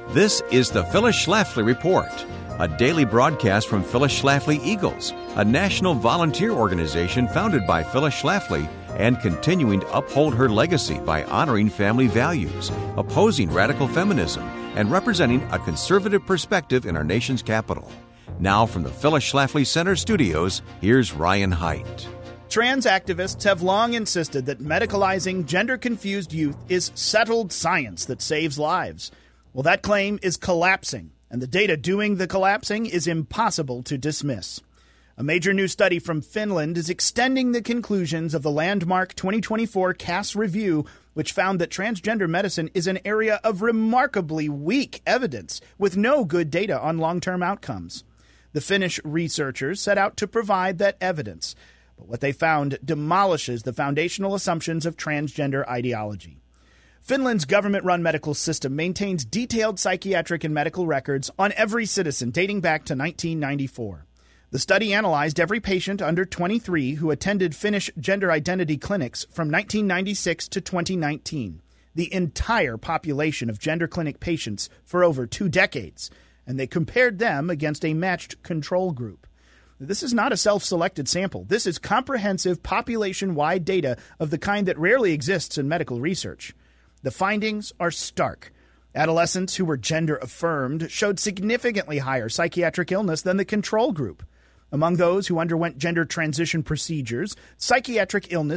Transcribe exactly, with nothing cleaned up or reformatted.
This is the Phyllis Schlafly Report, a daily broadcast from Phyllis Schlafly Eagles, a national volunteer organization founded by Phyllis Schlafly and continuing to uphold her legacy by honoring family values, opposing radical feminism, and representing a conservative perspective in our nation's capital. Now from the Phyllis Schlafly Center studios, here's Ryan Haidt. Trans activists have long insisted that medicalizing gender-confused youth is settled science that saves lives. Well, that claim is collapsing, and the data doing the collapsing is impossible to dismiss. A major new study from Finland is extending the conclusions of the landmark twenty twenty-four Cass Review, which found that transgender medicine is an area of remarkably weak evidence with no good data on long-term outcomes. The Finnish researchers set out to provide that evidence, but what they found demolishes the foundational assumptions of transgender ideology. Finland's government-run medical system maintains detailed psychiatric and medical records on every citizen dating back to nineteen ninety-four. The study analyzed every patient under twenty-three who attended Finnish gender identity clinics from nineteen ninety-six to twenty nineteen, the entire population of gender clinic patients for over two decades, and they compared them against a matched control group. This is not a self-selected sample. This is comprehensive population-wide data of the kind that rarely exists in medical research. The findings are stark. Adolescents who were gender-affirmed showed significantly higher psychiatric illness than the control group. Among those who underwent gender transition procedures, psychiatric illness